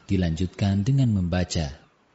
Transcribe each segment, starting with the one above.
Dilanjutkan dengan membaca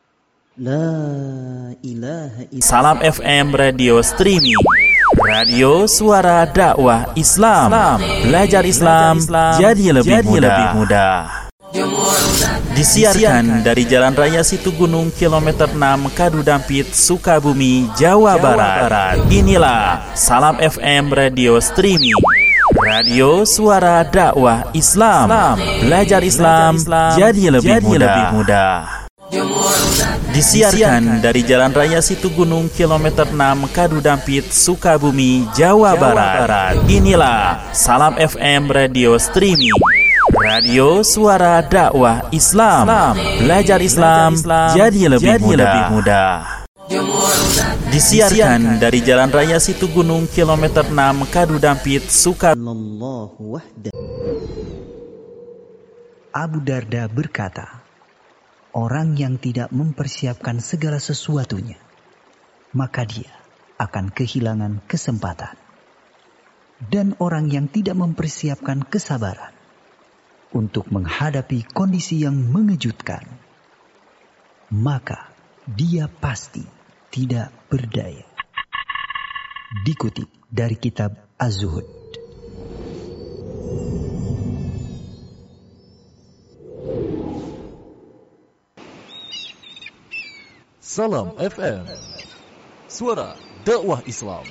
La ilaha illallah. Salam FM Radio Streaming, radio suara dakwah Islam. Belajar Islam jadi lebih mudah. Disiarkan dari Jalan Raya Situgunung kilometer 6 Kadudampit, Sukabumi, Jawa Barat. Inilah Salam FM Radio Streaming, radio suara dakwah Islam. Belajar Islam jadi lebih mudah. Disiarkan dari Jalan Raya Situgunung kilometer 6 Kadudampit, Sukabumi, Jawa Barat. Inilah Salam FM Radio Streaming, radio suara dakwah Islam. Belajar Islam jadi lebih mudah. Disiarkan dari Jalan Raya Situgunung kilometer 6 Kadudampit, Sukabumi. Abu Darda berkata, orang yang tidak mempersiapkan segala sesuatunya, maka dia akan kehilangan kesempatan. Dan orang yang tidak mempersiapkan kesabaran untuk menghadapi kondisi yang mengejutkan, maka dia pasti tidak berdaya. Dikutip dari kitab Az-Zuhud. Salam FM, suara dakwah Islam.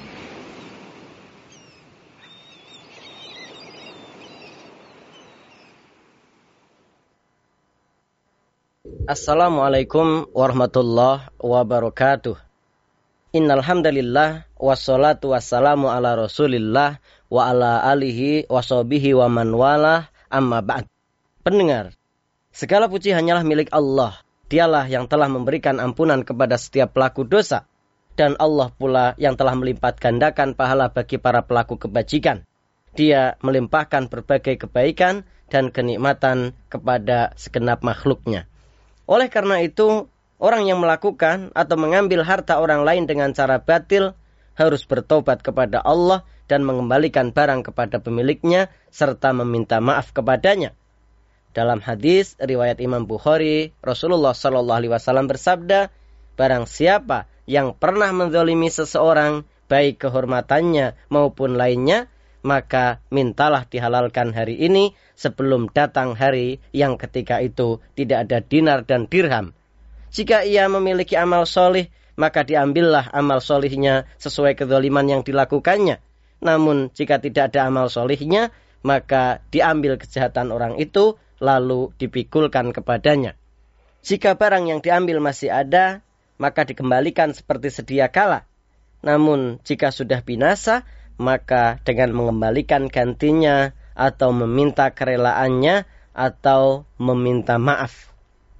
Assalamualaikum warahmatullahi wabarakatuh. Innal hamdalillah wassalatu wassalamu ala Rasulillah wa ala alihi washabihi wa man walah, amma ba'd. Pendengar, segala puji hanyalah milik Allah. Dialah yang telah memberikan ampunan kepada setiap pelaku dosa. Dan Allah pula yang telah melipat gandakan pahala bagi para pelaku kebajikan. Dia melimpahkan berbagai kebaikan dan kenikmatan kepada segenap makhluknya. Oleh karena itu, orang yang melakukan atau mengambil harta orang lain dengan cara batil harus bertobat kepada Allah dan mengembalikan barang kepada pemiliknya serta meminta maaf kepadanya. Dalam hadis riwayat Imam Bukhari, Rasulullah SAW bersabda, barang siapa yang pernah menzalimi seseorang, baik kehormatannya maupun lainnya, maka mintalah dihalalkan hari ini sebelum datang hari yang ketika itu tidak ada dinar dan dirham. Jika ia memiliki amal solih, maka diambillah amal solihnya sesuai kezaliman yang dilakukannya. Namun jika tidak ada amal solihnya, maka diambil kejahatan orang itu lalu dipikulkan kepadanya. Jika barang yang diambil masih ada, maka dikembalikan seperti sedia kala. Namun jika sudah binasa, maka dengan mengembalikan gantinya atau meminta kerelaannya atau meminta maaf.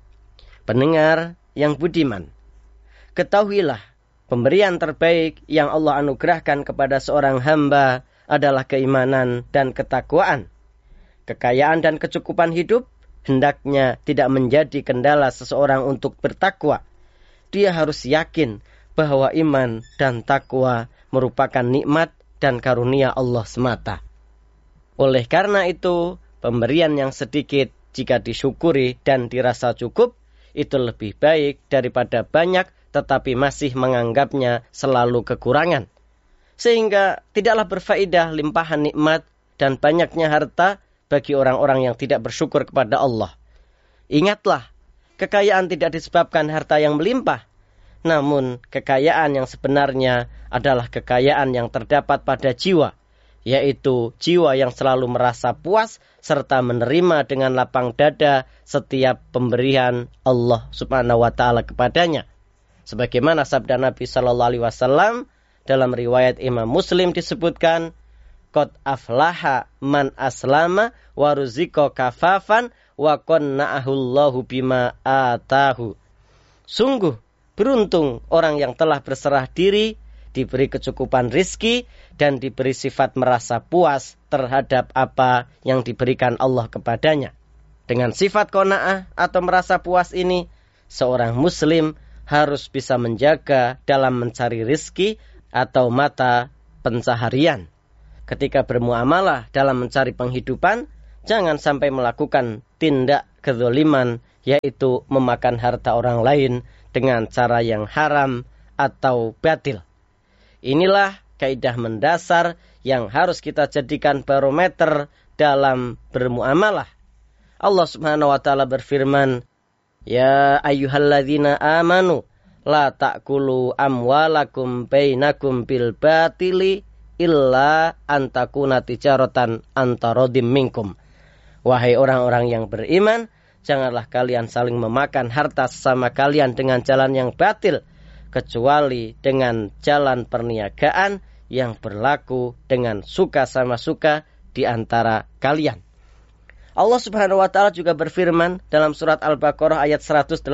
Pendengar yang budiman, ketahuilah pemberian terbaik yang Allah anugerahkan kepada seorang hamba adalah keimanan dan ketakwaan. Kekayaan dan kecukupan hidup hendaknya tidak menjadi kendala seseorang untuk bertakwa. Dia harus yakin bahwa iman dan takwa merupakan nikmat dan karunia Allah semata. Oleh karena itu, pemberian yang sedikit jika disyukuri dan dirasa cukup, itu lebih baik daripada banyak tetapi masih menganggapnya selalu kekurangan. Sehingga tidaklah berfaedah limpahan nikmat dan banyaknya harta bagi orang-orang yang tidak bersyukur kepada Allah. Ingatlah, kekayaan tidak disebabkan harta yang melimpah. Namun, kekayaan yang sebenarnya adalah kekayaan yang terdapat pada jiwa, yaitu jiwa yang selalu merasa puas serta menerima dengan lapang dada setiap pemberian Allah Subhanahu wa taala kepadanya. Sebagaimana sabda Nabi sallallahu alaihi wasallam dalam riwayat Imam Muslim disebutkan, qad aflaha man aslama wa ruzika kafafan wa qanna'ahu Allahu bima atahu. Sungguh beruntung orang yang telah berserah diri, diberi kecukupan rizki, dan diberi sifat merasa puas terhadap apa yang diberikan Allah kepadanya. Dengan sifat qanaah atau merasa puas ini, seorang muslim harus bisa menjaga dalam mencari rizki atau mata pencaharian. Ketika bermuamalah dalam mencari penghidupan, jangan sampai melakukan tindak kezaliman, yaitu memakan harta orang lain dengan cara yang haram atau batil. Inilah kaidah mendasar yang harus kita jadikan barometer dalam bermuamalah. Allah Subhanahu wa taala berfirman, "Ya ayyuhalladzina amanu la ta'kulu amwalakum bainakum bil batili illa an takuna tijaratan antaradim minkum." Wahai orang-orang yang beriman, janganlah kalian saling memakan harta sesama kalian dengan jalan yang batil, kecuali dengan jalan perniagaan yang berlaku dengan suka sama suka di antara kalian. Allah Subhanahu wa taala juga berfirman dalam surat Al-Baqarah ayat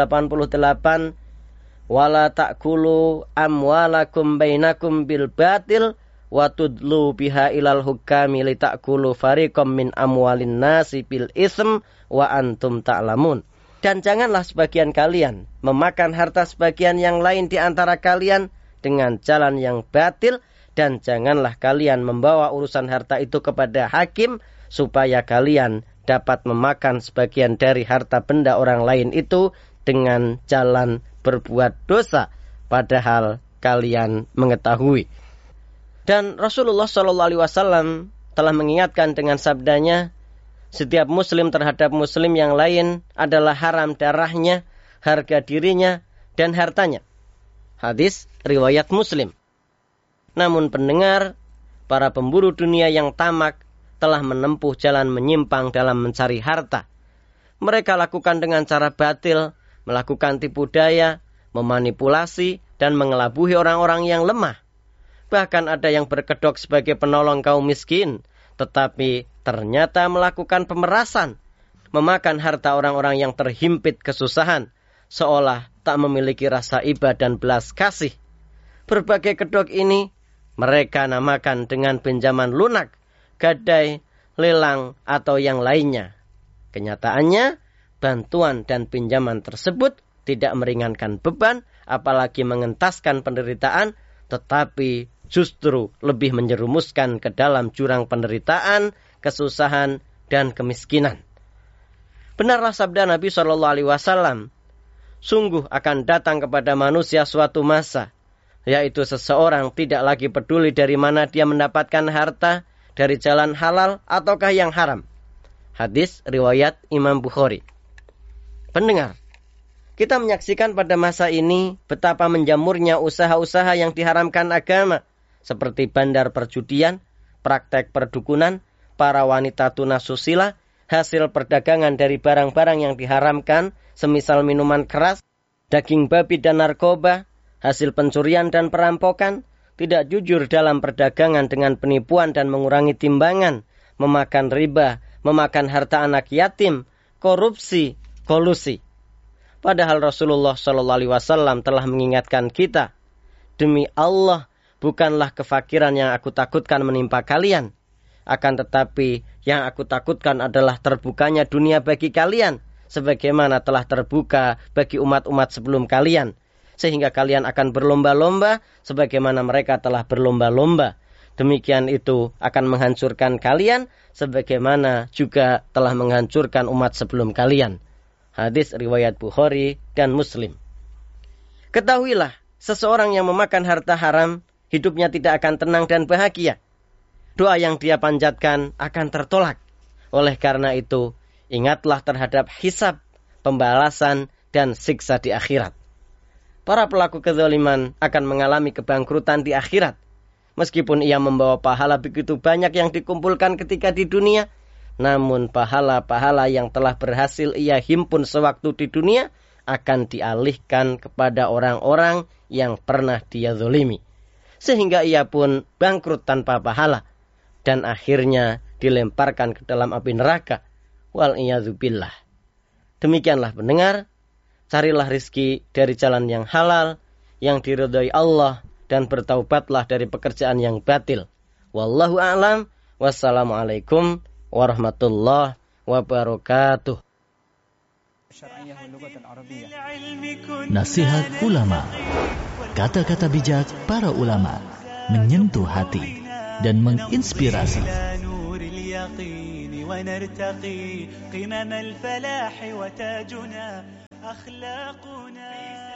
188, "Wala ta'kulu amwalakum bainakum bil batil wa tudlu biha ilal hukami li ta'kulu fariqam min amwalin nasi bil ism wa antum ta'lamun." Dan janganlah sebagian kalian memakan harta sebagian yang lain di antara kalian dengan jalan yang batil, dan janganlah kalian membawa urusan harta itu kepada hakim supaya kalian dapat memakan sebagian dari harta benda orang lain itu dengan jalan berbuat dosa, padahal kalian mengetahui. Dan Rasulullah SAW telah mengingatkan dengan sabdanya, setiap muslim terhadap muslim yang lain adalah haram darahnya, harga dirinya, dan hartanya. Hadis riwayat Muslim. Namun pendengar, para pemburu dunia yang tamak telah menempuh jalan menyimpang dalam mencari harta. Mereka lakukan dengan cara batil, melakukan tipu daya, memanipulasi, dan mengelabui orang-orang yang lemah. Bahkan ada yang berkedok sebagai penolong kaum miskin, tetapi ternyata melakukan pemerasan, memakan harta orang-orang yang terhimpit kesusahan, seolah tak memiliki rasa iba dan belas kasih. Berbagai kedok ini mereka namakan dengan pinjaman lunak, gadai, lelang, atau yang lainnya. Kenyataannya, bantuan dan pinjaman tersebut tidak meringankan beban, apalagi mengentaskan penderitaan, tetapi justru lebih menjerumuskan ke dalam jurang penderitaan, kesusahan, dan kemiskinan. Benarlah sabda Nabi SAW, sungguh akan datang kepada manusia suatu masa, yaitu seseorang tidak lagi peduli dari mana dia mendapatkan harta, dari jalan halal ataukah yang haram. Hadis riwayat Imam Bukhari. Pendengar, kita menyaksikan pada masa ini betapa menjamurnya usaha-usaha yang diharamkan agama, seperti bandar perjudian, praktek perdukunan, para wanita tunasusila, hasil perdagangan dari barang-barang yang diharamkan, semisal minuman keras, daging babi dan narkoba, hasil pencurian dan perampokan, tidak jujur dalam perdagangan dengan penipuan dan mengurangi timbangan, memakan riba, memakan harta anak yatim, korupsi, kolusi. Padahal Rasulullah SAW telah mengingatkan kita, demi Allah, bukanlah kefakiran yang aku takutkan menimpa kalian, akan tetapi yang aku takutkan adalah terbukanya dunia bagi kalian, sebagaimana telah terbuka bagi umat-umat sebelum kalian, sehingga kalian akan berlomba-lomba sebagaimana mereka telah berlomba-lomba. Demikian itu akan menghancurkan kalian sebagaimana juga telah menghancurkan umat sebelum kalian. Hadis riwayat Bukhari dan Muslim. Ketahuilah, seseorang yang memakan harta haram, hidupnya tidak akan tenang dan bahagia. Doa yang dia panjatkan akan tertolak. Oleh karena itu, ingatlah terhadap hisab, pembalasan, dan siksa di akhirat. Para pelaku kezaliman akan mengalami kebangkrutan di akhirat. Meskipun ia membawa pahala begitu banyak yang dikumpulkan ketika di dunia, namun pahala-pahala yang telah berhasil ia himpun sewaktu di dunia akan dialihkan kepada orang-orang yang pernah dia zalimi. Sehingga ia pun bangkrut tanpa pahala, dan akhirnya dilemparkan ke dalam api neraka. Wal-iyadzubillah. Demikianlah pendengar, carilah rizki dari jalan yang halal, yang diridhai Allah, dan bertaubatlah dari pekerjaan yang batil. Wallahu a'lam. Wassalamualaikum warahmatullahi wabarakatuh. Nasihat ulama. Kata-kata bijak para ulama menyentuh hati dan menginspirasi. ونرتقي قمم الفلاح وتاجنا أخلاقنا.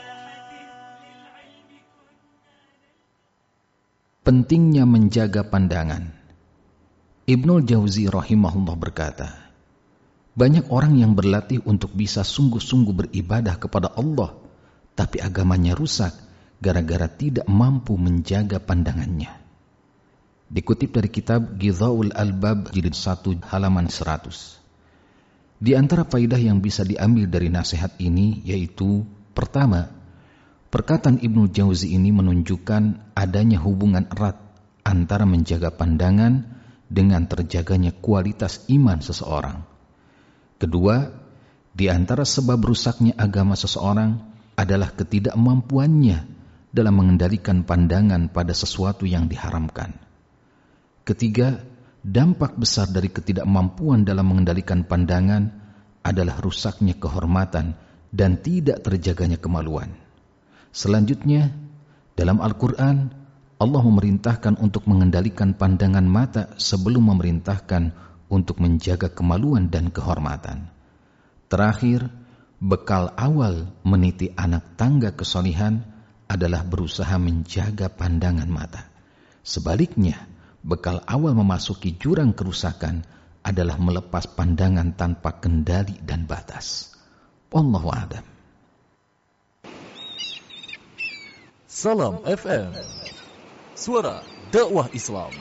Pentingnya menjaga pandangan. Ibnul Jauzi rahimahullah berkata, banyak orang yang berlatih untuk bisa sungguh-sungguh beribadah kepada Allah, tapi agamanya rusak gara-gara tidak mampu menjaga pandangannya. Dikutip dari kitab Ghidhaul Albab jilid 1 halaman 100. Di antara faidah yang bisa diambil dari nasihat ini yaitu, pertama, perkataan Ibnu Jauzi ini menunjukkan adanya hubungan erat antara menjaga pandangan dengan terjaganya kualitas iman seseorang. Kedua, di antara sebab rusaknya agama seseorang adalah ketidakmampuannya dalam mengendalikan pandangan pada sesuatu yang diharamkan. Ketiga, dampak besar dari ketidakmampuan dalam mengendalikan pandangan adalah rusaknya kehormatan dan tidak terjaganya kemaluan. Selanjutnya, dalam Al-Quran, Allah memerintahkan untuk mengendalikan pandangan mata sebelum memerintahkan untuk menjaga kemaluan dan kehormatan. Terakhir, bekal awal meniti anak tangga kesolihan adalah berusaha menjaga pandangan mata. Sebaliknya, bekal awal memasuki jurang kerusakan adalah melepas pandangan tanpa kendali dan batas. Wallahu a'lam. Salam FM, suara dakwah Islam.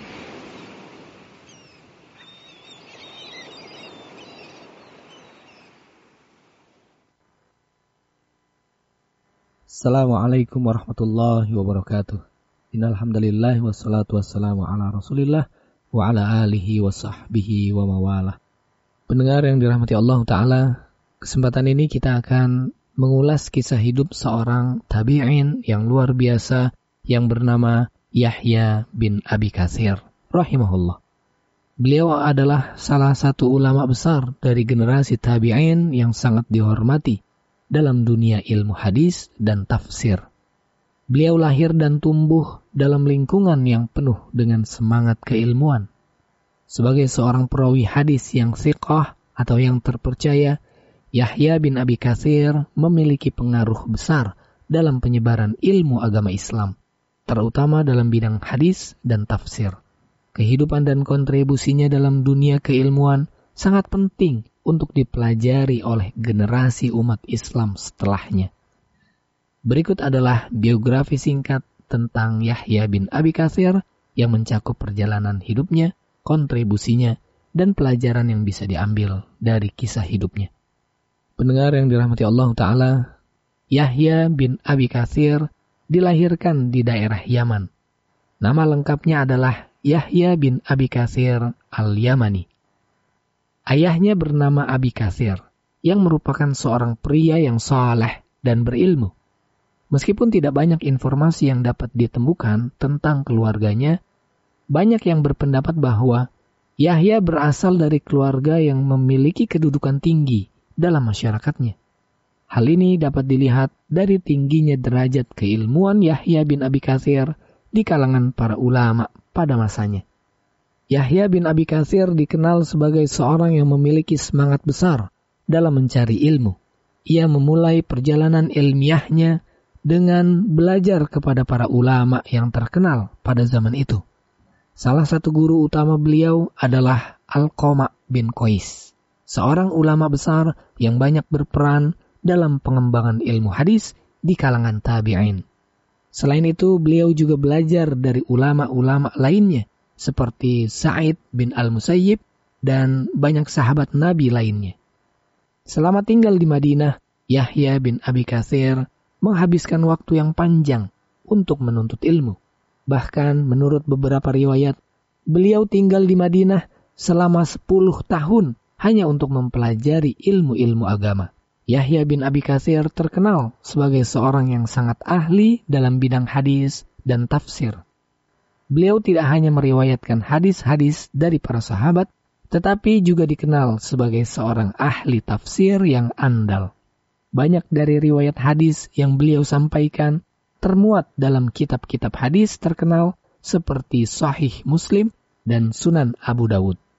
Assalamualaikum warahmatullahi wabarakatuh. Innal hamdalillah wassalatu wassalamu ala Rasulillah wa ala alihi wa sahbihi wa mawalah. Pendengar yang dirahmati Allah Ta'ala, kesempatan ini kita akan mengulas kisah hidup seorang tabi'in yang luar biasa yang bernama Yahya bin Abi Katsir rahimahullah. Beliau adalah salah satu ulama besar dari generasi tabi'in yang sangat dihormati dalam dunia ilmu hadis dan tafsir. Beliau lahir dan tumbuh dalam lingkungan yang penuh dengan semangat keilmuan. Sebagai seorang perawi hadis yang thiqah atau yang terpercaya, Yahya bin Abi Katsir memiliki pengaruh besar dalam penyebaran ilmu agama Islam, terutama dalam bidang hadis dan tafsir. Kehidupan dan kontribusinya dalam dunia keilmuan sangat penting untuk dipelajari oleh generasi umat Islam setelahnya. Berikut adalah biografi singkat tentang Yahya bin Abi Katsir yang mencakup perjalanan hidupnya, kontribusinya, dan pelajaran yang bisa diambil dari kisah hidupnya. Pendengar yang dirahmati Allah Ta'ala, Yahya bin Abi Katsir dilahirkan di daerah Yaman. Nama lengkapnya adalah Yahya bin Abi Katsir al-Yamani. Ayahnya bernama Abi Katsir, yang merupakan seorang pria yang saleh dan berilmu. Meskipun tidak banyak informasi yang dapat ditemukan tentang keluarganya, banyak yang berpendapat bahwa Yahya berasal dari keluarga yang memiliki kedudukan tinggi dalam masyarakatnya. Hal ini dapat dilihat dari tingginya derajat keilmuan Yahya bin Abi Katsir di kalangan para ulama pada masanya. Yahya bin Abi Katsir dikenal sebagai seorang yang memiliki semangat besar dalam mencari ilmu. Ia memulai perjalanan ilmiahnya dengan belajar kepada para ulama yang terkenal pada zaman itu. Salah satu guru utama beliau adalah Alqamah bin Qais, seorang ulama besar yang banyak berperan dalam pengembangan ilmu hadis di kalangan tabi'in. Selain itu, beliau juga belajar dari ulama-ulama lainnya, seperti Sa'id bin Al-Musayyib dan banyak sahabat Nabi lainnya. Selama tinggal di Madinah, Yahya bin Abi Katsir menghabiskan waktu yang panjang untuk menuntut ilmu. Bahkan menurut beberapa riwayat, beliau tinggal di Madinah selama 10 tahun hanya untuk mempelajari ilmu-ilmu agama. Yahya bin Abi Katsir terkenal sebagai seorang yang sangat ahli dalam bidang hadis dan tafsir. Beliau tidak hanya meriwayatkan hadis-hadis dari para sahabat, tetapi juga dikenal sebagai seorang ahli tafsir yang andal. Banyak dari riwayat hadis yang beliau sampaikan termuat dalam kitab-kitab hadis terkenal seperti Sahih Muslim dan Sunan Abu Dawud.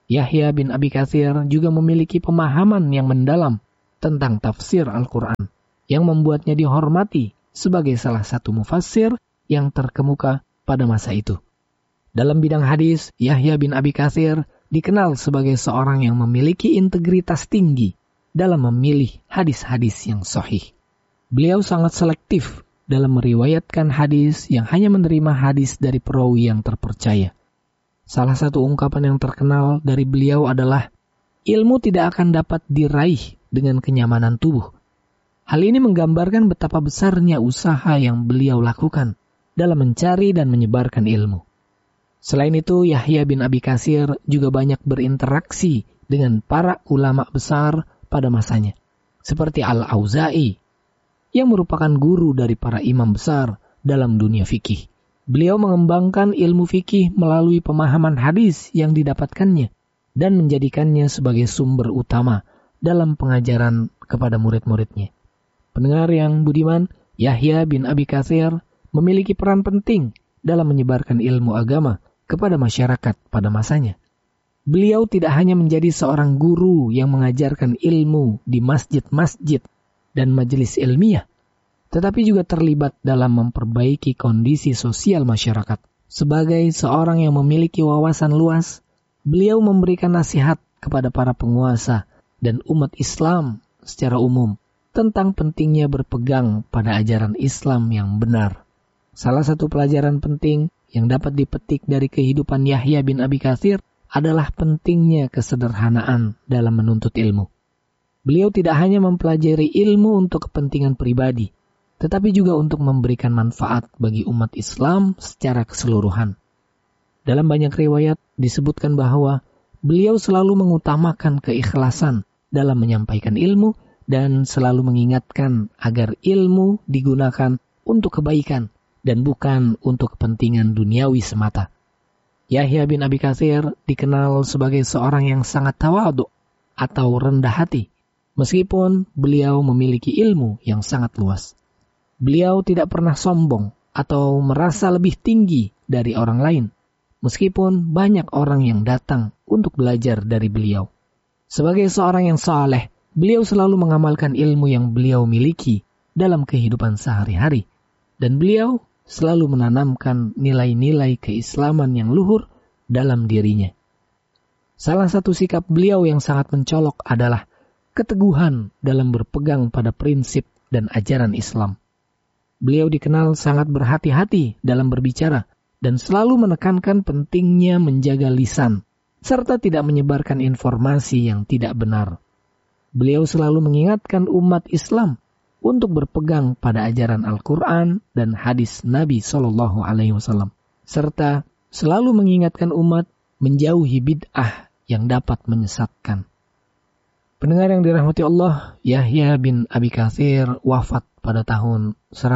Yahya bin Abi Katsir juga memiliki pemahaman yang mendalam tentang tafsir Al-Quran, yang membuatnya dihormati sebagai salah satu mufassir yang terkemuka pada masa itu. Dalam bidang hadis, Yahya bin Abi Katsir dikenal sebagai seorang yang memiliki integritas tinggi dalam memilih hadis-hadis yang sahih. Beliau sangat selektif dalam meriwayatkan hadis yang hanya menerima hadis dari perawi yang terpercaya. Salah satu ungkapan yang terkenal dari beliau adalah, ilmu tidak akan dapat diraih dengan kenyamanan tubuh. Hal ini menggambarkan betapa besarnya usaha yang beliau lakukan dalam mencari dan menyebarkan ilmu. Selain itu, Yahya bin Abi Katsir juga banyak berinteraksi dengan para ulama besar pada masanya, seperti Al-Auza'i, yang merupakan guru dari para imam besar dalam dunia fikih. Beliau mengembangkan ilmu fikih melalui pemahaman hadis yang didapatkannya dan menjadikannya sebagai sumber utama dalam pengajaran kepada murid-muridnya. Pendengar yang budiman, Yahya bin Abi Katsir memiliki peran penting dalam menyebarkan ilmu agama kepada masyarakat pada masanya. Beliau tidak hanya menjadi seorang guru yang mengajarkan ilmu di masjid-masjid dan majelis ilmiah, tetapi juga terlibat dalam memperbaiki kondisi sosial masyarakat. Sebagai seorang yang memiliki wawasan luas, beliau memberikan nasihat kepada para penguasa dan umat Islam secara umum tentang pentingnya berpegang pada ajaran Islam yang benar. Salah satu pelajaran penting yang dapat dipetik dari kehidupan Yahya bin Abi Katsir adalah pentingnya kesederhanaan dalam menuntut ilmu. Beliau tidak hanya mempelajari ilmu untuk kepentingan pribadi, tetapi juga untuk memberikan manfaat bagi umat Islam secara keseluruhan. Dalam banyak riwayat disebutkan bahwa beliau selalu mengutamakan keikhlasan dalam menyampaikan ilmu dan selalu mengingatkan agar ilmu digunakan untuk kebaikan dan bukan untuk kepentingan duniawi semata. Yahya bin Abi Katsir dikenal sebagai seorang yang sangat tawadhu atau rendah hati, meskipun beliau memiliki ilmu yang sangat luas. Beliau tidak pernah sombong atau merasa lebih tinggi dari orang lain, meskipun banyak orang yang datang untuk belajar dari beliau. Sebagai seorang yang saleh, beliau selalu mengamalkan ilmu yang beliau miliki dalam kehidupan sehari-hari, dan beliau selalu menanamkan nilai-nilai keislaman yang luhur dalam dirinya. Salah satu sikap beliau yang sangat mencolok adalah keteguhan dalam berpegang pada prinsip dan ajaran Islam. Beliau dikenal sangat berhati-hati dalam berbicara dan selalu menekankan pentingnya menjaga lisan serta tidak menyebarkan informasi yang tidak benar. Beliau selalu mengingatkan umat Islam untuk berpegang pada ajaran Al-Quran dan hadis Nabi SAW, serta selalu mengingatkan umat menjauhi bid'ah yang dapat menyesatkan. Pendengar yang dirahmati Allah, Yahya bin Abi Katsir wafat pada tahun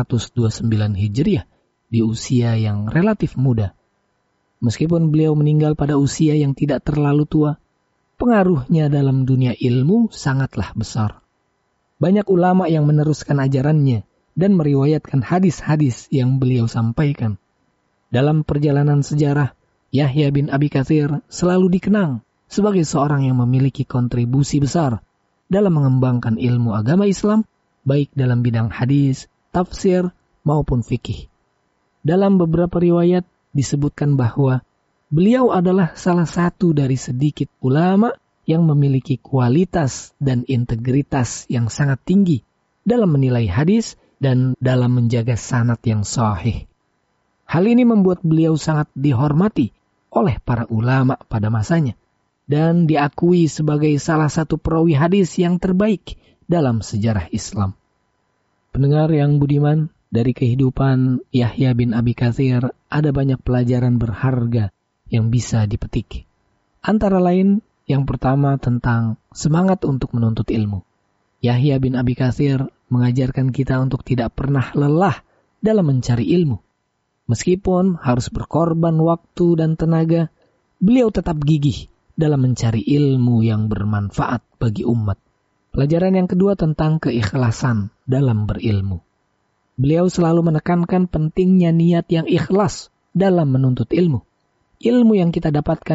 129 Hijriah di usia yang relatif muda. Meskipun beliau meninggal pada usia yang tidak terlalu tua, pengaruhnya dalam dunia ilmu sangatlah besar. Banyak ulama yang meneruskan ajarannya dan meriwayatkan hadis-hadis yang beliau sampaikan. Dalam perjalanan sejarah, Yahya bin Abi Katsir selalu dikenang sebagai seorang yang memiliki kontribusi besar dalam mengembangkan ilmu agama Islam, baik dalam bidang hadis, tafsir, maupun fikih. Dalam beberapa riwayat disebutkan bahwa beliau adalah salah satu dari sedikit ulama yang memiliki kualitas dan integritas yang sangat tinggi dalam menilai hadis dan dalam menjaga sanad yang sahih. Hal ini membuat beliau sangat dihormati oleh para ulama pada masanya dan diakui sebagai salah satu perawi hadis yang terbaik dalam sejarah Islam. Pendengar yang budiman, dari kehidupan Yahya bin Abi Katsir ada banyak pelajaran berharga yang bisa dipetik. Antara lain, yang pertama tentang semangat untuk menuntut ilmu. Yahya bin Abi Katsir mengajarkan kita untuk tidak pernah lelah dalam mencari ilmu. Meskipun harus berkorban waktu dan tenaga, beliau tetap gigih dalam mencari ilmu yang bermanfaat bagi umat. Pelajaran yang kedua tentang keikhlasan dalam berilmu. Beliau selalu menekankan pentingnya niat yang ikhlas dalam menuntut ilmu. Ilmu yang kita dapatkan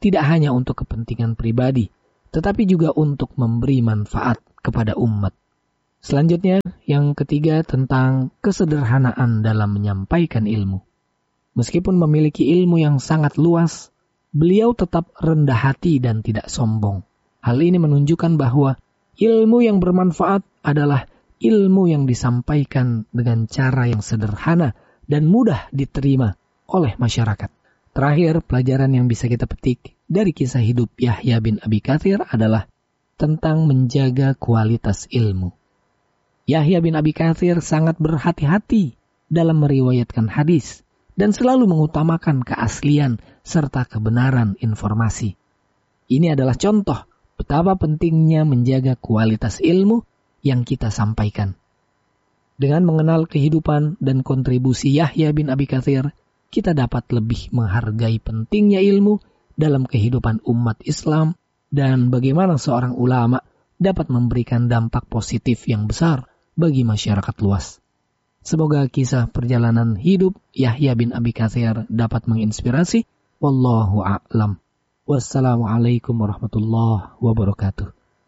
tidak hanya untuk kepentingan pribadi, tetapi juga untuk memberi manfaat kepada umat. Selanjutnya, yang ketiga tentang kesederhanaan dalam menyampaikan ilmu. Meskipun memiliki ilmu yang sangat luas, beliau tetap rendah hati dan tidak sombong. Hal ini menunjukkan bahwa ilmu yang bermanfaat adalah ilmu yang disampaikan dengan cara yang sederhana dan mudah diterima oleh masyarakat. Terakhir, pelajaran yang bisa kita petik dari kisah hidup Yahya bin Abi Katsir adalah tentang menjaga kualitas ilmu. Yahya bin Abi Katsir sangat berhati-hati dalam meriwayatkan hadis dan selalu mengutamakan keaslian serta kebenaran informasi. Ini adalah contoh betapa pentingnya menjaga kualitas ilmu yang kita sampaikan. Dengan mengenal kehidupan dan kontribusi Yahya bin Abi Katsir, kita dapat lebih menghargai pentingnya ilmu dalam kehidupan umat Islam dan bagaimana seorang ulama dapat memberikan dampak positif yang besar bagi masyarakat luas. Semoga kisah perjalanan hidup Yahya bin Abi Katsir dapat menginspirasi. Wallahu a'lam. Wassalamualaikum warahmatullahi wabarakatuh.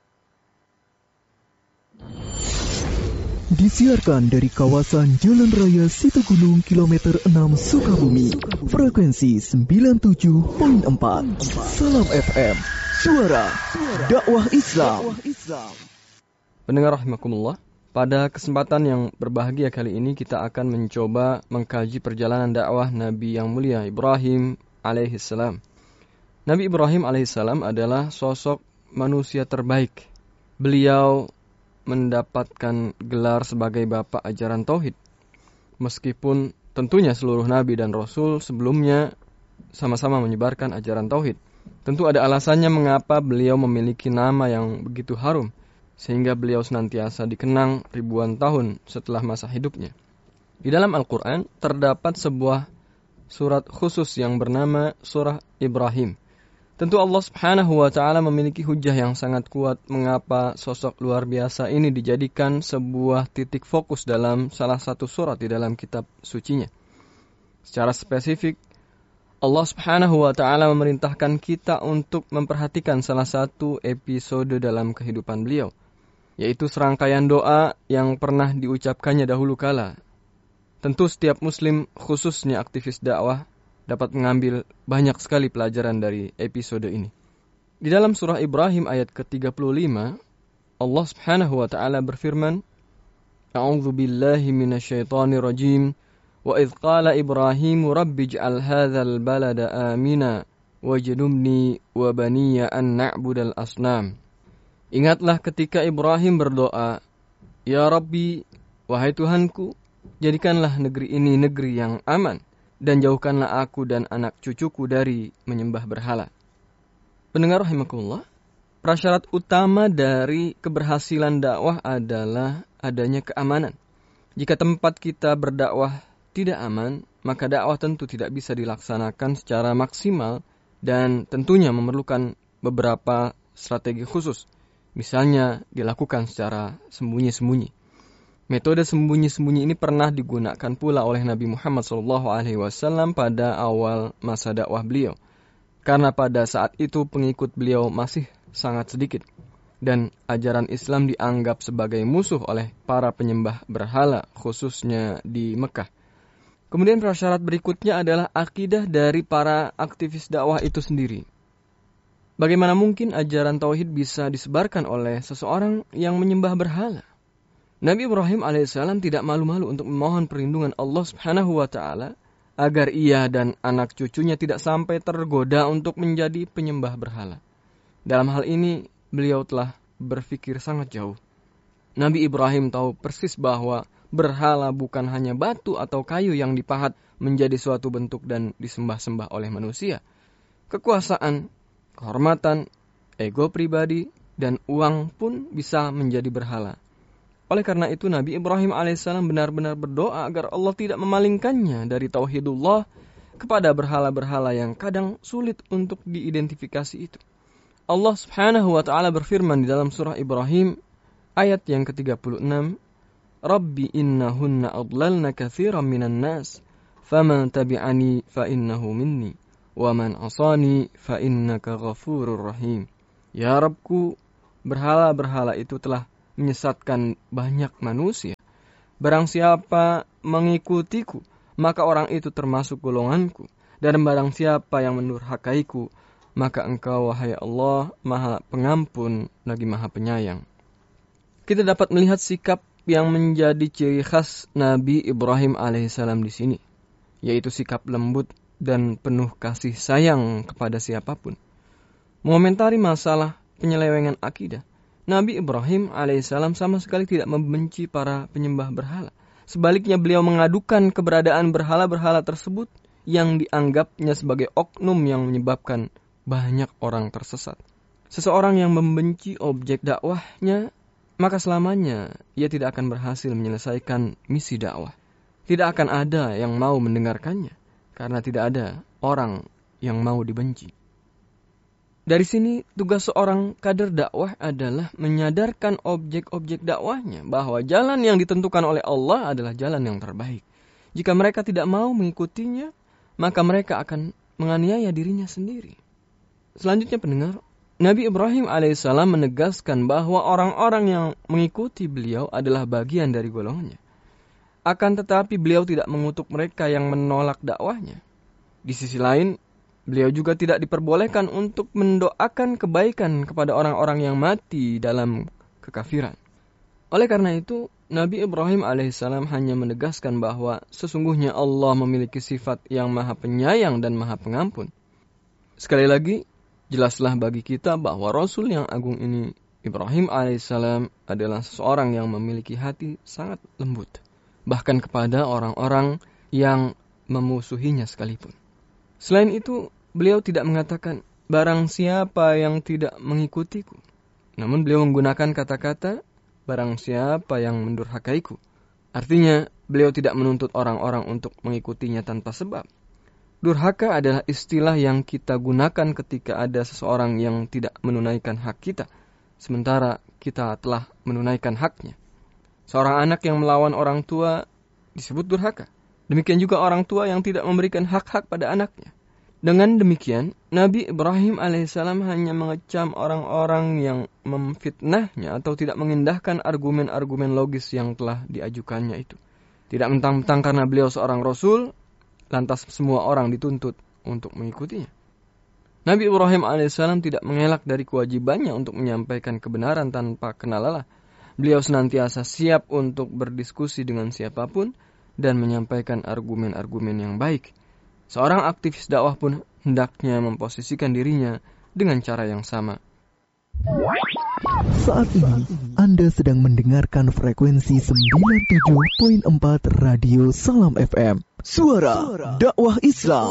Disiarkan dari kawasan Jalan Raya Situgunung kilometer 6 Sukabumi, frekuensi 97.4. Salam FM, suara dakwah Islam. Pendengar rahimakumullah, pada kesempatan yang berbahagia kali ini kita akan mencoba mengkaji perjalanan dakwah Nabi yang mulia Ibrahim alaihissalam. Nabi Ibrahim alaihissalam adalah sosok manusia terbaik. Beliau mendapatkan gelar sebagai bapak ajaran tauhid. Meskipun tentunya seluruh nabi dan rasul sebelumnya sama-sama menyebarkan ajaran tauhid. Tentu ada alasannya mengapa beliau memiliki nama yang begitu harum, sehingga beliau senantiasa dikenang ribuan tahun setelah masa hidupnya. Di dalam Al-Quran terdapat sebuah surat khusus yang bernama Surah Ibrahim. Tentu Allah Subhanahu wa Ta'ala memiliki hujah yang sangat kuat mengapa sosok luar biasa ini dijadikan sebuah titik fokus dalam salah satu surat di dalam kitab sucinya. Secara spesifik, Allah Subhanahu wa Ta'ala memerintahkan kita untuk memperhatikan salah satu episode dalam kehidupan beliau, yaitu serangkaian doa yang pernah diucapkannya dahulu kala. Tentu setiap muslim, khususnya aktivis dakwah, dapat mengambil banyak sekali pelajaran dari episode ini. Di dalam surah Ibrahim ayat ke-35, Allah Subhanahu wa Ta'ala berfirman, A'udzu billahi minasyaitonir rajim, wa idz qala Ibrahim rabbi ij'al hadzal balada amina wajnubni wa baniya an na'budal asnam. Ingatlah ketika Ibrahim berdoa, Ya Rabbi, wahai Tuhanku, jadikanlah negeri ini negeri yang aman, dan jauhkanlah aku dan anak cucuku dari menyembah berhala. Pendengar rahimakumullah, prasyarat utama dari keberhasilan dakwah adalah adanya keamanan. Jika tempat kita berdakwah tidak aman, maka dakwah tentu tidak bisa dilaksanakan secara maksimal dan tentunya memerlukan beberapa strategi khusus. Misalnya dilakukan secara sembunyi-sembunyi. Metode sembunyi-sembunyi ini pernah digunakan pula oleh Nabi Muhammad SAW pada awal masa dakwah beliau. Karena pada saat itu pengikut beliau masih sangat sedikit. Dan ajaran Islam dianggap sebagai musuh oleh para penyembah berhala, khususnya di Mekah. Kemudian prasyarat berikutnya adalah akidah dari para aktivis dakwah itu sendiri. Bagaimana mungkin ajaran tauhid bisa disebarkan oleh seseorang yang menyembah berhala? Nabi Ibrahim alaihissalam tidak malu-malu untuk memohon perlindungan Allah Subhanahu wa Ta'ala agar ia dan anak cucunya tidak sampai tergoda untuk menjadi penyembah berhala. Dalam hal ini, beliau telah berpikir sangat jauh. Nabi Ibrahim tahu persis bahwa berhala bukan hanya batu atau kayu yang dipahat menjadi suatu bentuk dan disembah-sembah oleh manusia. Kekuasaan, kehormatan, ego pribadi, dan uang pun bisa menjadi berhala. Oleh karena itu Nabi Ibrahim alaihissalam benar-benar berdoa agar Allah tidak memalingkannya dari tauhidullah kepada berhala-berhala yang kadang sulit untuk diidentifikasi itu. Allah Subhanahu wa Ta'ala berfirman di dalam surah Ibrahim ayat yang ke-36, Rabbi innahunna adlalna katsiran minan nas, faman tabi'ani fa innahu minni, wa man asani fa innaka ghafurur rahim. Ya Rabbku, berhala-berhala itu telah menyesatkan banyak manusia. Barang siapa mengikutiku, maka orang itu termasuk golonganku. Dan barang siapa yang mendurhakaiku, maka engkau, wahai Allah, maha pengampun lagi maha penyayang. Kita dapat melihat sikap yang menjadi ciri khas Nabi Ibrahim alaihissalam di sini, yaitu sikap lembut dan penuh kasih sayang kepada siapapun. Mengomentari masalah penyelewengan akidah, Nabi Ibrahim alaihissalam sama sekali tidak membenci para penyembah berhala. Sebaliknya beliau mengadukan keberadaan berhala-berhala tersebut yang dianggapnya sebagai oknum yang menyebabkan banyak orang tersesat. Seseorang yang membenci objek dakwahnya, maka selamanya ia tidak akan berhasil menyelesaikan misi dakwah. Tidak akan ada yang mau mendengarkannya, karena tidak ada orang yang mau dibenci. Dari sini, tugas seorang kader dakwah adalah menyadarkan objek-objek dakwahnya bahwa jalan yang ditentukan oleh Allah adalah jalan yang terbaik. Jika mereka tidak mau mengikutinya, maka mereka akan menganiaya dirinya sendiri. Selanjutnya pendengar, Nabi Ibrahim alaihissalam menegaskan bahwa orang-orang yang mengikuti beliau adalah bagian dari golongannya. Akan tetapi beliau tidak mengutuk mereka yang menolak dakwahnya. Di sisi lain, beliau juga tidak diperbolehkan untuk mendoakan kebaikan kepada orang-orang yang mati dalam kekafiran. Oleh karena itu, Nabi Ibrahim alaihissalam hanya menegaskan bahwa sesungguhnya Allah memiliki sifat yang maha penyayang dan maha pengampun. Sekali lagi, jelaslah bagi kita bahwa Rasul yang agung ini, Ibrahim alaihissalam, adalah seseorang yang memiliki hati sangat lembut, bahkan kepada orang-orang yang memusuhinya sekalipun. Selain itu, beliau tidak mengatakan, barang siapa yang tidak mengikutiku. Namun beliau menggunakan kata-kata, barang siapa yang mendurhakaiku. Artinya, beliau tidak menuntut orang-orang untuk mengikutinya tanpa sebab. Durhaka adalah istilah yang kita gunakan ketika ada seseorang yang tidak menunaikan hak kita, sementara kita telah menunaikan haknya. Seorang anak yang melawan orang tua disebut durhaka. Demikian juga orang tua yang tidak memberikan hak-hak pada anaknya. Dengan demikian, Nabi Ibrahim alaihissalam hanya mengecam orang-orang yang memfitnahnya atau tidak mengindahkan argumen-argumen logis yang telah diajukannya itu. Tidak mentang-mentang karena beliau seorang Rasul, lantas semua orang dituntut untuk mengikutinya. Nabi Ibrahim alaihissalam tidak mengelak dari kewajibannya untuk menyampaikan kebenaran tanpa kena lelah. Beliau senantiasa siap untuk berdiskusi dengan siapapun dan menyampaikan argumen-argumen yang baik. Seorang aktivis dakwah pun hendaknya memposisikan dirinya dengan cara yang sama. Saat ini Anda sedang mendengarkan frekuensi 97.4 Radio Salam FM, suara dakwah Islam.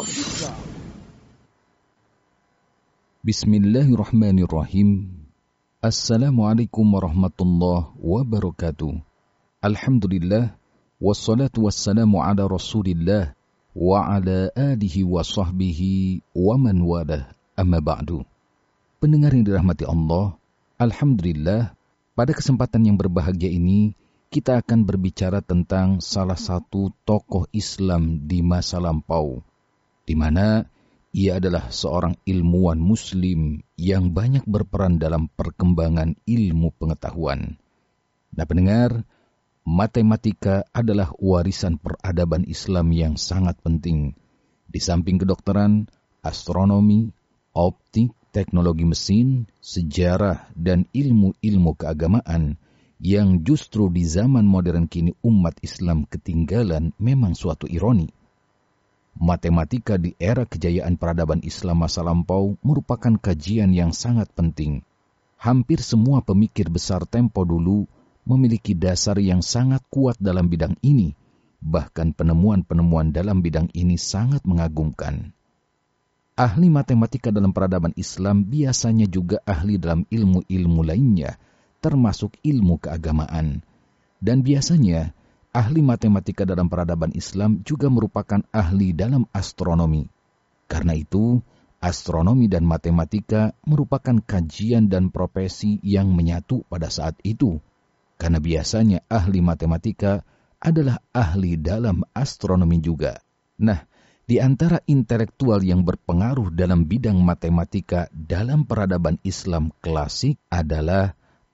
Bismillahirrahmanirrahim. Assalamualaikum warahmatullahi wabarakatuh. Alhamdulillah, wassalatu wassalamu ala Rasulillah wa ala alihi wa sahbihi wa man walah, amma ba'du. Pendengar yang dirahmati Allah, alhamdulillah, pada kesempatan yang berbahagia ini kita akan berbicara tentang salah satu tokoh Islam di masa lampau, di mana ia adalah seorang ilmuwan muslim yang banyak berperan dalam perkembangan ilmu pengetahuan. Nah pendengar, matematika adalah warisan peradaban Islam yang sangat penting. Di samping kedokteran, astronomi, optik, teknologi mesin, sejarah, dan ilmu-ilmu keagamaan yang justru di zaman modern kini umat Islam ketinggalan memang suatu ironi. Matematika di era kejayaan peradaban Islam masa lampau merupakan kajian yang sangat penting. Hampir semua pemikir besar tempo dulu memiliki dasar yang sangat kuat dalam bidang ini. Bahkan penemuan-penemuan dalam bidang ini sangat mengagumkan. Ahli matematika dalam peradaban Islam biasanya juga ahli dalam ilmu-ilmu lainnya, termasuk ilmu keagamaan. Dan biasanya, ahli matematika dalam peradaban Islam juga merupakan ahli dalam astronomi. Karena itu, astronomi dan matematika merupakan kajian dan profesi yang menyatu pada saat itu. Karena biasanya ahli matematika adalah ahli dalam astronomi juga. Nah, Di antara intelektual yang berpengaruh dalam bidang matematika dalam peradaban Islam klasik adalah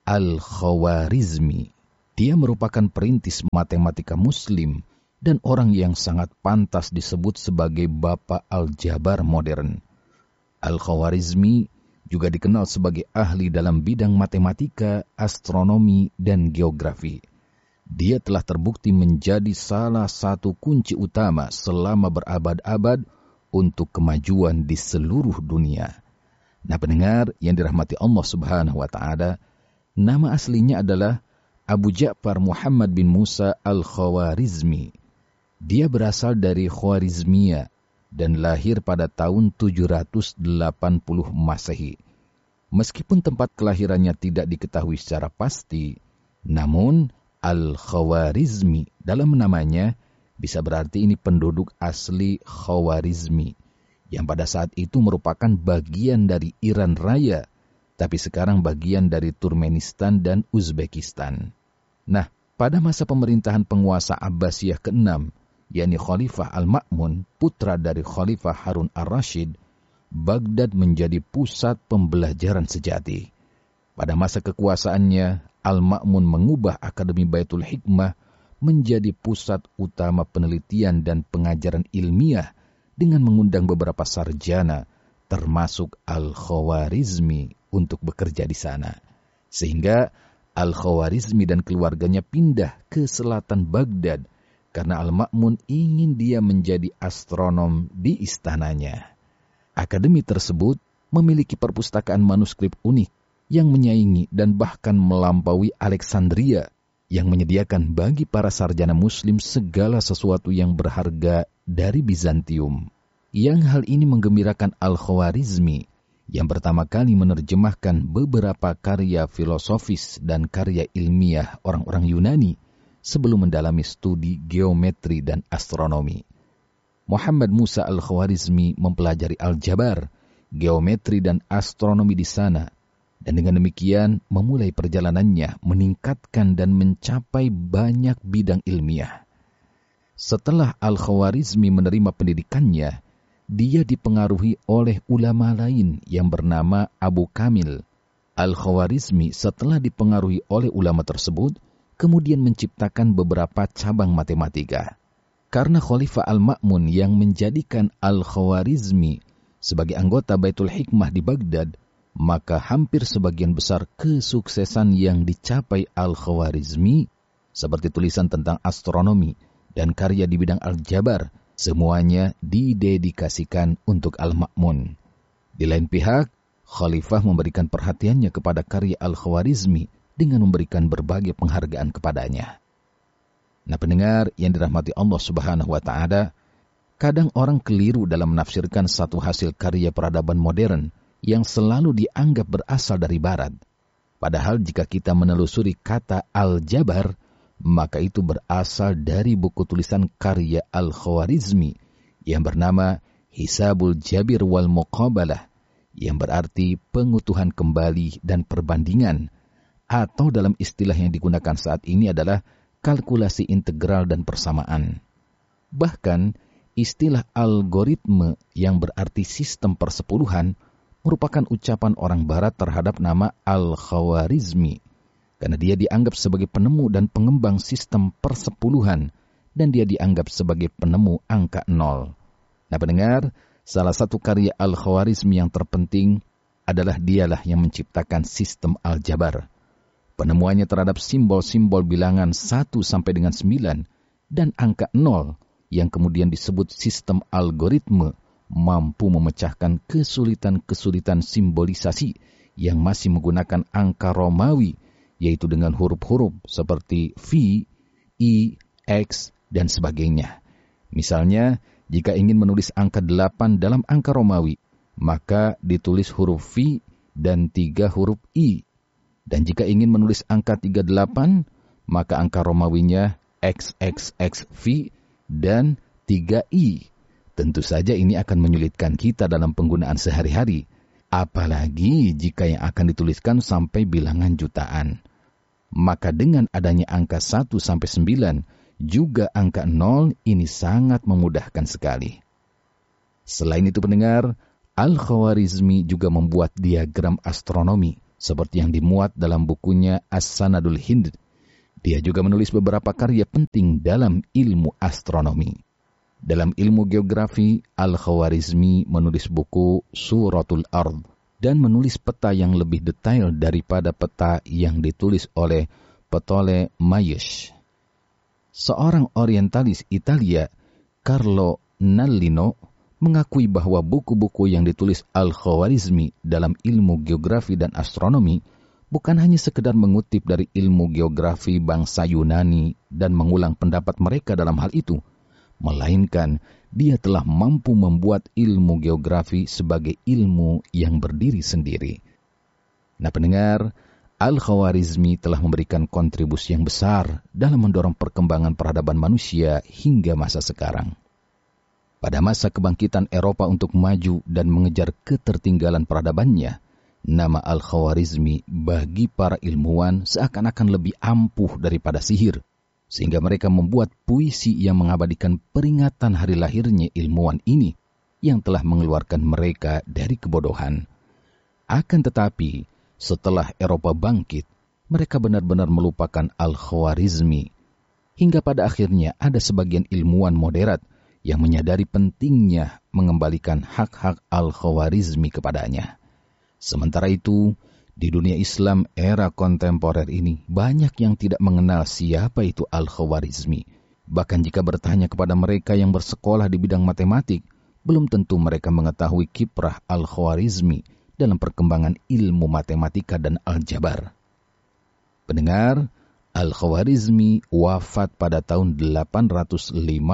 Al-Khawarizmi. Dia merupakan perintis matematika Muslim dan orang yang sangat pantas disebut sebagai Bapak Al-Jabar modern. Al-Khawarizmi juga dikenal sebagai ahli dalam bidang matematika, astronomi, dan geografi. Dia telah terbukti menjadi salah satu kunci utama selama berabad-abad untuk kemajuan di seluruh dunia. Nah, pendengar yang dirahmati Allah Subhanahu wa Ta'ala, nama aslinya adalah Abu Ja'far Muhammad bin Musa Al-Khawarizmi. Dia berasal dari Khwarizmiyah dan lahir pada tahun 780 Masehi. Meskipun tempat kelahirannya tidak diketahui secara pasti, namun Al-Khawarizmi dalam namanya bisa berarti ini penduduk asli Khawarizmi, yang pada saat itu merupakan bagian dari Iran Raya, tapi sekarang bagian dari Turkmenistan dan Uzbekistan. Nah, pada masa pemerintahan penguasa Abbasiyah ke-6, yakni Khalifah Al-Ma'mun, putra dari Khalifah Harun Ar-Rasyid, Baghdad menjadi pusat pembelajaran sejati. Pada masa kekuasaannya, Al-Ma'mun mengubah Akademi Baitul Hikmah menjadi pusat utama penelitian dan pengajaran ilmiah dengan mengundang beberapa sarjana, termasuk Al-Khawarizmi, untuk bekerja di sana. Sehingga Al-Khawarizmi dan keluarganya pindah ke selatan Baghdad karena Al-Ma'mun ingin dia menjadi astronom di istananya. Akademi tersebut memiliki perpustakaan manuskrip unik yang menyaingi dan bahkan melampaui Alexandria, yang menyediakan bagi para sarjana Muslim segala sesuatu yang berharga dari Bizantium. Yang hal ini menggembirakan Al-Khawarizmi, yang pertama kali menerjemahkan beberapa karya filosofis dan karya ilmiah orang-orang Yunani sebelum mendalami studi geometri dan astronomi. Muhammad Musa Al-Khawarizmi mempelajari aljabar, geometri dan astronomi di sana, dan dengan demikian memulai perjalanannya meningkatkan dan mencapai banyak bidang ilmiah. Setelah Al-Khawarizmi menerima pendidikannya, dia dipengaruhi oleh ulama lain yang bernama Abu Kamil. Al-Khawarizmi setelah dipengaruhi oleh ulama tersebut, kemudian menciptakan beberapa cabang matematika. Karena Khalifah Al-Ma'mun yang menjadikan Al-Khawarizmi sebagai anggota Baitul Hikmah di Baghdad, maka hampir sebagian besar kesuksesan yang dicapai Al-Khawarizmi, seperti tulisan tentang astronomi dan karya di bidang aljabar, semuanya didedikasikan untuk Al-Ma'mun. Di lain pihak, Khalifah memberikan perhatiannya kepada karya Al-Khawarizmi dengan memberikan berbagai penghargaan kepadanya. Nah, pendengar yang dirahmati Allah Subhanahu wa Ta'ala, kadang orang keliru dalam menafsirkan satu hasil karya peradaban modern yang selalu dianggap berasal dari Barat. Padahal jika kita menelusuri kata aljabar, maka itu berasal dari buku tulisan karya Al-Khawarizmi yang bernama Hisabul Jabir wal Muqabalah, yang berarti pengutuhan kembali dan perbandingan, atau dalam istilah yang digunakan saat ini adalah kalkulasi integral dan persamaan. Bahkan istilah algoritme yang berarti sistem persepuluhan merupakan ucapan orang Barat terhadap nama Al-Khawarizmi, karena dia dianggap sebagai penemu dan pengembang sistem persepuluhan, dan dia dianggap sebagai penemu angka 0. Nah, pendengar, salah satu karya Al-Khawarizmi yang terpenting adalah dialah yang menciptakan sistem aljabar. Penemuannya terhadap simbol-simbol bilangan 1 sampai dengan 9 dan angka 0 yang kemudian disebut sistem algoritme mampu memecahkan kesulitan-kesulitan simbolisasi yang masih menggunakan angka Romawi, yaitu dengan huruf-huruf seperti V, I, X, dan sebagainya. Misalnya, jika ingin menulis angka 8 dalam angka Romawi, maka ditulis huruf V dan 3 huruf I. Dan jika ingin menulis angka 38, maka angka Romawinya XXXV dan 3I. Tentu saja ini akan menyulitkan kita dalam penggunaan sehari-hari, apalagi jika yang akan dituliskan sampai bilangan jutaan. Maka dengan adanya angka 1 sampai 9, juga angka 0 ini sangat memudahkan sekali. Selain itu pendengar, Al-Khawarizmi juga membuat diagram astronomi seperti yang dimuat dalam bukunya As-Sanadul Hind. Dia juga menulis beberapa karya penting dalam ilmu astronomi. Dalam ilmu geografi, Al-Khawarizmi menulis buku Suratul Ard dan menulis peta yang lebih detail daripada peta yang ditulis oleh Ptolemaios. Seorang orientalis Italia, Carlo Nallino, mengakui bahwa buku-buku yang ditulis Al-Khawarizmi dalam ilmu geografi dan astronomi bukan hanya sekedar mengutip dari ilmu geografi bangsa Yunani dan mengulang pendapat mereka dalam hal itu, melainkan dia telah mampu membuat ilmu geografi sebagai ilmu yang berdiri sendiri. Nah pendengar, Al-Khawarizmi telah memberikan kontribusi yang besar dalam mendorong perkembangan peradaban manusia hingga masa sekarang. Pada masa kebangkitan Eropa untuk maju dan mengejar ketertinggalan peradabannya, nama Al-Khawarizmi bagi para ilmuwan seakan-akan lebih ampuh daripada sihir, sehingga mereka membuat puisi yang mengabadikan peringatan hari lahirnya ilmuwan ini yang telah mengeluarkan mereka dari kebodohan. Akan tetapi, setelah Eropa bangkit, mereka benar-benar melupakan Al-Khawarizmi, hingga pada akhirnya ada sebagian ilmuwan moderat yang menyadari pentingnya mengembalikan hak-hak Al-Khawarizmi kepadanya. Sementara itu, di dunia Islam era kontemporer ini, banyak yang tidak mengenal siapa itu Al-Khawarizmi. Bahkan jika bertanya kepada mereka yang bersekolah di bidang matematik, belum tentu mereka mengetahui kiprah Al-Khawarizmi dalam perkembangan ilmu matematika dan aljabar. Pendengar, Al-Khawarizmi wafat pada tahun 850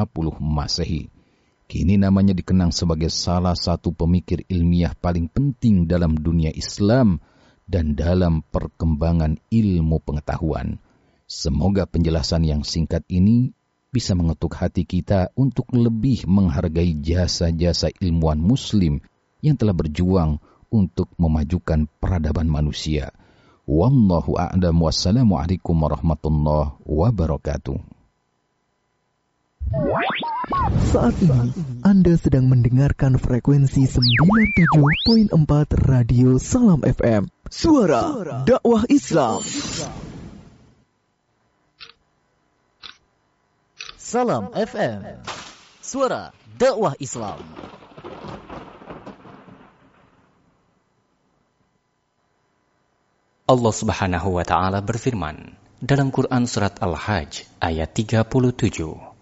Masehi. Kini namanya dikenang sebagai salah satu pemikir ilmiah paling penting dalam dunia Islam dan dalam perkembangan ilmu pengetahuan. Semoga penjelasan yang singkat ini bisa mengetuk hati kita untuk lebih menghargai jasa-jasa ilmuwan Muslim yang telah berjuang untuk memajukan peradaban manusia. Wallahu a'lam, wassalamualaikum warahmatullahi wabarakatuh. Saat ini Anda sedang mendengarkan frekuensi 97.4 Radio Salam FM, suara dakwah Islam. Salam FM, suara dakwah Islam. Allah Subhanahu wa Ta'ala berfirman dalam Quran Surat Al-Hajj ayat 37,